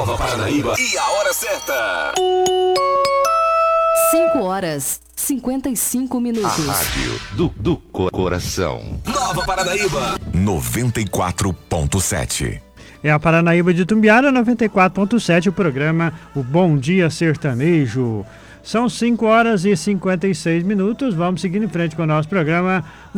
Nova Paranaíba e a hora certa. 5h55. A rádio do coração. Nova Paranaíba 94.7. É a Paranaíba de Itumbiara, 94.7, o programa O Bom Dia Sertanejo. São 5h56. Vamos seguindo em frente com o nosso programa.